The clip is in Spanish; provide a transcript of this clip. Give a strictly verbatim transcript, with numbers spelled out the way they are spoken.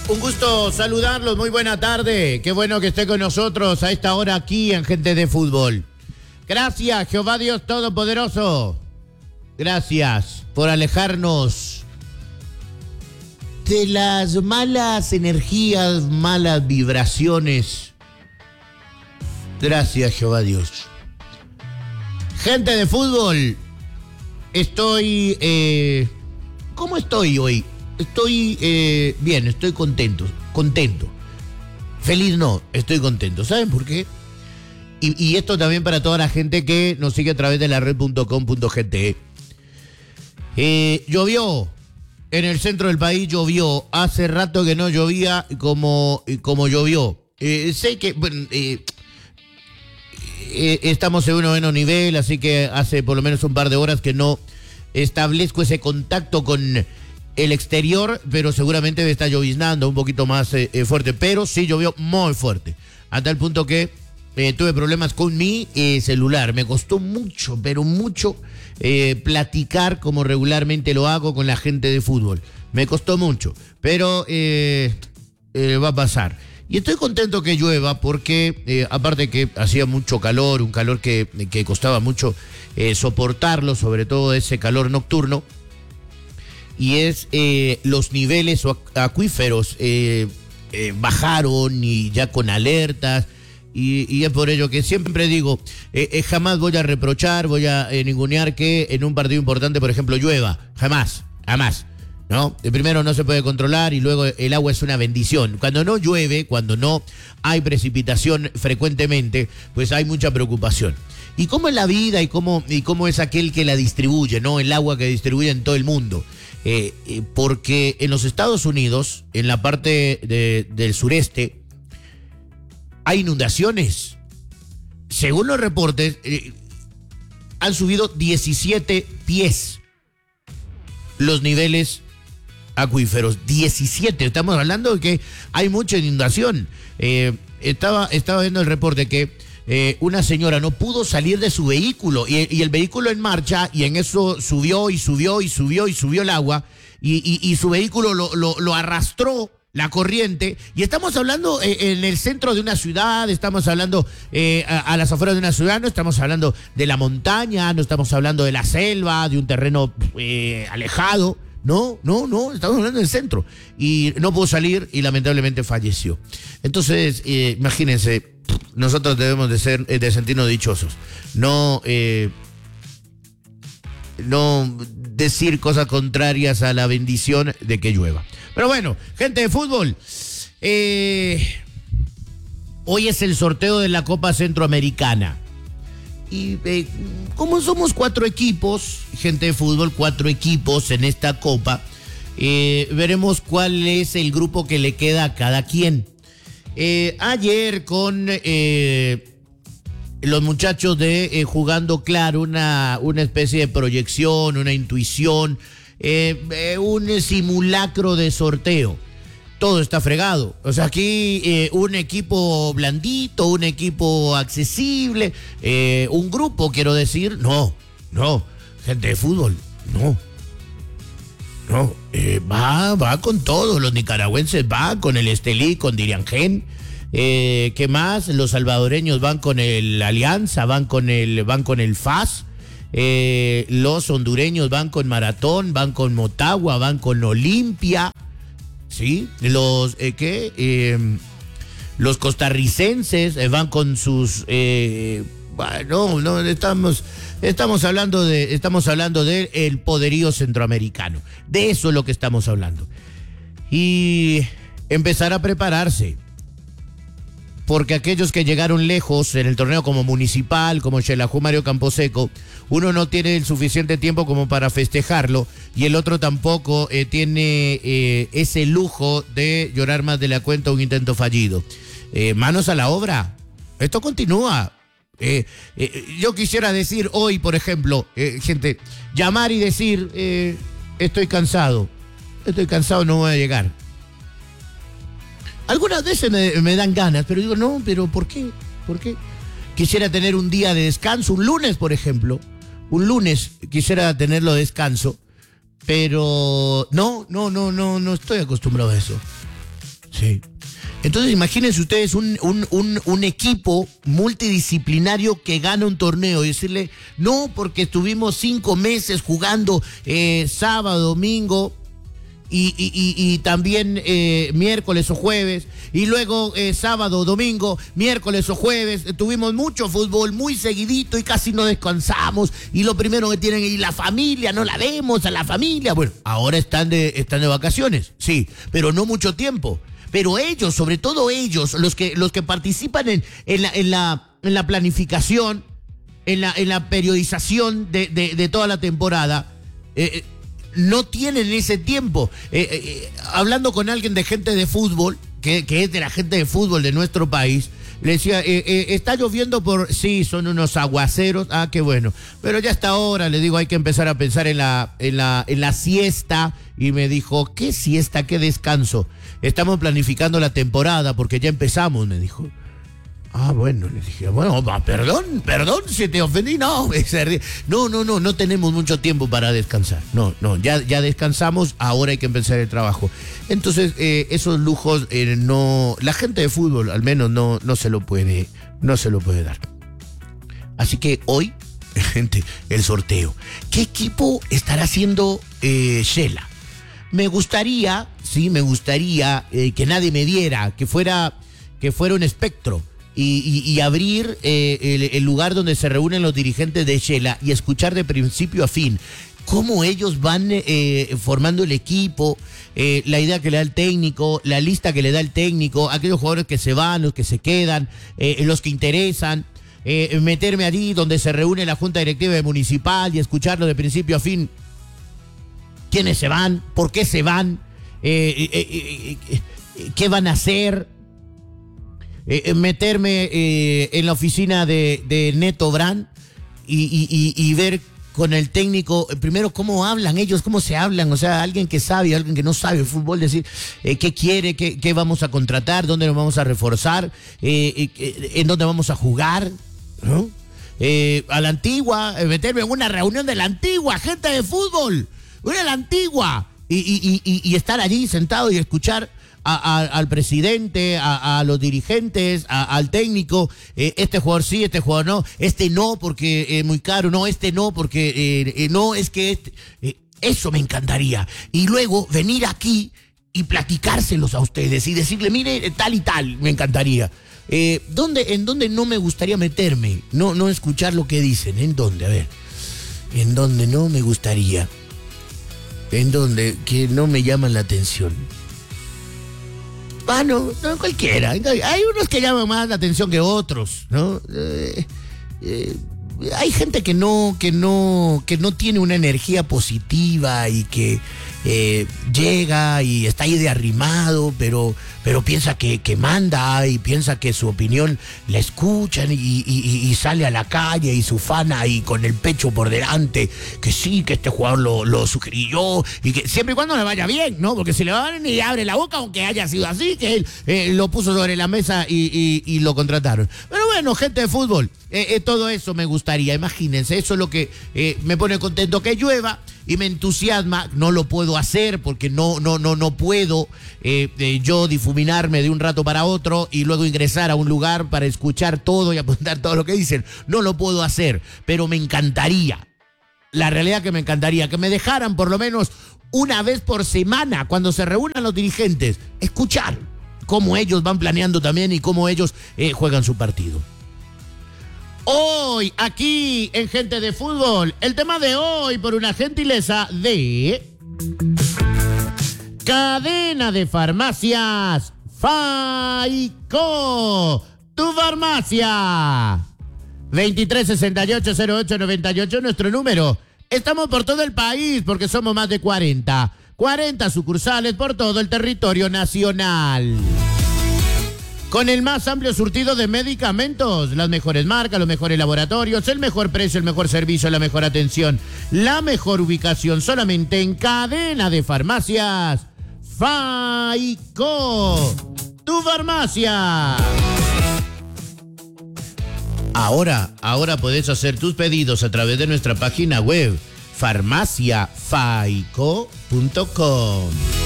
Un gusto saludarlos, muy buena tarde. Qué bueno que esté con nosotros a esta hora aquí en Gente de Fútbol. Gracias, Jehová Dios Todopoderoso. Gracias por alejarnos de las malas energías, malas vibraciones. Gracias, Jehová Dios. Gente de Fútbol, estoy... Eh, ¿Cómo estoy hoy? Estoy eh, bien, estoy contento, contento. Feliz no, estoy contento. ¿Saben por qué? Y, y esto también para toda la gente que nos sigue a través de la red punto com punto gt. Eh, llovió en el centro del país, llovió. Hace rato que no llovía como, como llovió. Eh, sé que bueno, eh, eh, estamos en un noveno nivel, así que hace por lo menos un par de horas que no establezco ese contacto con el exterior, pero seguramente está lloviznando un poquito más eh, eh, fuerte, pero sí llovió muy fuerte, a tal punto que eh, tuve problemas con mi eh, celular. Me costó mucho, pero mucho eh, platicar como regularmente lo hago con la gente de fútbol. Me costó mucho, pero eh, eh, va a pasar. Y estoy contento que llueva porque, eh, aparte que hacía mucho calor, un calor que, que costaba mucho eh, soportarlo, sobre todo ese calor nocturno, y es eh, los niveles acuíferos eh, eh, bajaron y ya con alertas, y, y es por ello que siempre digo, eh, eh, jamás voy a reprochar, voy a eh, ningunear que en un partido importante, por ejemplo, llueva, jamás, jamás, ¿no? Primero no se puede controlar y luego el agua es una bendición. Cuando no llueve, cuando no hay precipitación frecuentemente, pues hay mucha preocupación. ¿Y cómo es la vida y cómo, y cómo es aquel que la distribuye, ¿no? El agua que distribuye en todo el mundo. Eh, eh, porque en los Estados Unidos, en la parte de, del sureste, hay inundaciones. Según los reportes, eh, han subido diecisiete pies los niveles acuíferos. diecisiete, estamos hablando de que hay mucha inundación. Eh, estaba, estaba viendo el reporte que Eh, una señora no pudo salir de su vehículo y, y el vehículo en marcha, y en eso subió y subió y subió y subió el agua y, y, y su vehículo lo, lo, lo arrastró la corriente. Y estamos hablando eh, en el centro de una ciudad, estamos hablando eh, a, a las afueras de una ciudad, no estamos hablando de la montaña, no estamos hablando de la selva, de un terreno eh, alejado. No, no, no, estamos hablando del centro. Y no pudo salir y lamentablemente falleció. Entonces, eh, imagínense, nosotros debemos de ser, de sentirnos dichosos. No, eh, no decir cosas contrarias a la bendición de que llueva. Pero bueno, gente de fútbol, eh, hoy es el sorteo de la Copa Centroamericana. Y eh, como somos cuatro equipos, gente de fútbol, cuatro equipos en esta copa, eh, veremos cuál es el grupo que le queda a cada quien. Eh, ayer con eh, los muchachos de eh, Jugando Claro, una, una especie de proyección, una intuición, eh, eh, un simulacro de sorteo. Todo está fregado. O sea, aquí eh, un equipo blandito, un equipo accesible, eh, un grupo, quiero decir, no, no, gente de fútbol, no, no, eh, va, va con todo, los nicaragüenses van con el Estelí, con Diriangén, eh, ¿qué más? Los salvadoreños van con el Alianza, van con el, van con el F A S, eh, los hondureños van con Maratón, van con Motagua, van con Olimpia. Sí, los eh, ¿qué? Eh, los costarricenses eh, van con sus eh, bueno, no estamos estamos hablando de estamos hablando del el poderío centroamericano. De eso es lo que estamos hablando. Y empezar a prepararse. Porque aquellos que llegaron lejos en el torneo como Municipal, como Xelajú Mario Camposeco, uno no tiene el suficiente tiempo como para festejarlo y el otro tampoco eh, tiene eh, ese lujo de llorar más de la cuenta un intento fallido. Eh, manos a la obra. Esto continúa. Eh, eh, yo quisiera decir hoy, por ejemplo, eh, gente, llamar y decir, eh, estoy cansado, estoy cansado, no voy a llegar. Algunas veces me, me dan ganas, pero digo, no, pero ¿por qué? ¿Por qué? Quisiera tener un día de descanso, un lunes, por ejemplo. Un lunes quisiera tenerlo de descanso, pero no, no, no, no, no estoy acostumbrado a eso. Sí. Entonces imagínense ustedes un, un, un, un equipo multidisciplinario que gana un torneo y decirle, no, porque estuvimos cinco meses jugando eh, sábado, domingo y, y, y, y también eh, miércoles o jueves, y luego eh, sábado, domingo, miércoles o jueves, eh, tuvimos mucho fútbol, muy seguidito y casi no descansamos, y lo primero que tienen es la familia, no la vemos a la familia. Bueno, ahora están de, están de vacaciones, sí, pero no mucho tiempo. Pero ellos, sobre todo ellos, los que, los que participan en, en, la, en, la, en la planificación, en la, en la periodización de, de, de toda la temporada, eh, no tienen ese tiempo. Eh, eh, hablando con alguien de gente de fútbol, que, que es de la gente de fútbol de nuestro país, le decía, eh, eh, está lloviendo por... Sí, son unos aguaceros. Ah, qué bueno. Pero ya hasta ahora, le digo, hay que empezar a pensar en la, en la, en la siesta. Y me dijo, ¿qué siesta? ¿Qué descanso? Estamos planificando la temporada porque ya empezamos, me dijo. Ah, bueno, le dije, bueno, perdón, perdón si te ofendí. No, no, no, no, no tenemos mucho tiempo para descansar. No, no, ya, ya descansamos, ahora hay que empezar el trabajo. Entonces, eh, esos lujos, eh, no, la gente de fútbol al menos no, no se lo puede, no se lo puede dar. Así que hoy, gente, el sorteo. ¿Qué equipo estará haciendo eh, Shela? Me gustaría, sí, me gustaría eh, que nadie me diera, que fuera, que fuera un espectro. Y, y, y abrir eh, el, el lugar donde se reúnen los dirigentes de Shela y escuchar de principio a fin cómo ellos van eh, formando el equipo, eh, la idea que le da el técnico, la lista que le da el técnico, aquellos jugadores que se van, los que se quedan, eh, los que interesan, eh, meterme allí donde se reúne la Junta Directiva Municipal y escucharlo de principio a fin, quiénes se van, por qué se van, eh, eh, eh, eh, qué van a hacer. Eh, meterme eh, en la oficina de, de Neto Brand y, y, y, y ver con el técnico, eh, primero cómo hablan ellos, cómo se hablan, o sea, alguien que sabe, alguien que no sabe el fútbol, decir eh, qué quiere, qué, qué vamos a contratar, dónde nos vamos a reforzar, eh, eh, en dónde vamos a jugar, ¿no? Eh, a la antigua, eh, meterme en una reunión de la antigua, gente de fútbol, una de la antigua, y, y, y, y estar allí sentado y escuchar A, a, al presidente, a, a los dirigentes, a, al técnico, eh, este jugador sí, este jugador no, este no porque es eh, muy caro, no, este no porque eh, eh, no, es que este, eh, eso me encantaría. Y luego venir aquí y platicárselos a ustedes y decirle, mire, tal y tal, me encantaría. Eh, ¿dónde, ¿En dónde no me gustaría meterme? No, no escuchar lo que dicen. ¿En dónde? A ver. ¿En dónde no me gustaría? ¿En dónde? Que no me llaman la atención. Ah, no, no, cualquiera. Hay unos que llaman más la atención que otros, ¿no? Eh, eh, hay gente que no, que no, que no tiene una energía positiva y que eh, llega y está ahí de arrimado, pero, pero piensa que, que manda y piensa que su opinión la escuchan y, y, y sale a la calle y se ufana y con el pecho por delante, que sí, que este jugador lo, lo sugirió y que siempre y cuando le vaya bien, ¿no? Porque si le va bien y abre la boca, aunque haya sido así, que él eh, lo puso sobre la mesa y, y, y lo contrataron. Pero bueno, gente de fútbol, eh, eh, todo eso me gustaría, imagínense, eso es lo que eh, me pone contento, que llueva y me entusiasma. No lo puedo hacer porque no, no, no, no puedo eh, eh, yo difuminarme de un rato para otro y luego ingresar a un lugar para escuchar todo y apuntar todo lo que dicen. No lo puedo hacer, pero me encantaría. La realidad que me encantaría que me dejaran por lo menos una vez por semana, cuando se reúnan los dirigentes, escuchar cómo ellos van planeando también y cómo ellos eh, juegan su partido. Hoy, aquí en Gente de Fútbol, el tema de hoy por una gentileza de Cadena de Farmacias Faico, tu farmacia. veintitrés sesenta y ocho cero ocho noventa y ocho, nuestro número. Estamos por todo el país porque somos más de cuarenta. cuarenta sucursales por todo el territorio nacional. Con el más amplio surtido de medicamentos, las mejores marcas, los mejores laboratorios, el mejor precio, el mejor servicio, la mejor atención, la mejor ubicación, solamente en Cadena de Farmacias Faico, tu farmacia. Ahora, ahora podés hacer tus pedidos a través de nuestra página web farmacia faico punto com.